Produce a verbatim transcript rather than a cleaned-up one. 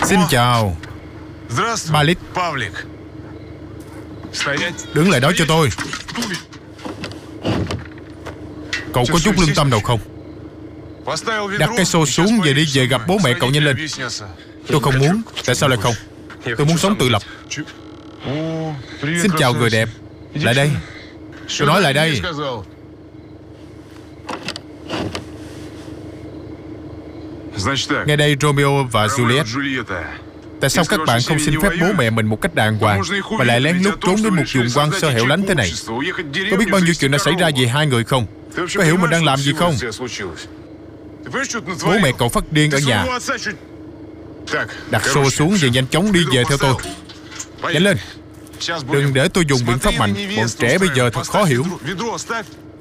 Xin chào, Malik. Đứng lại đó cho tôi. Cậu có chút lương tâm nào không? Đặt cái xô xuống và đi về gặp bố mẹ cậu nhanh lên. Tôi không muốn. Tại sao lại không? Tôi muốn sống tự lập. Xin chào người đẹp. Lại đây. Tôi nói lại đây. Nghe đây Romeo và Juliet. Tại sao các bạn không xin phép bố mẹ mình một cách đàng hoàng mà lại lén lút trốn đến một vùng quang sơ hẻo lánh thế này? Có biết bao nhiêu chuyện đã xảy ra về hai người không? Có hiểu mình đang làm gì không? Bố mẹ cậu phát điên ở nhà. Đặt xô xuống và nhanh chóng đi về theo tôi. Nhanh lên. Đừng để tôi dùng biện pháp mạnh. Bọn trẻ bây giờ thật khó hiểu.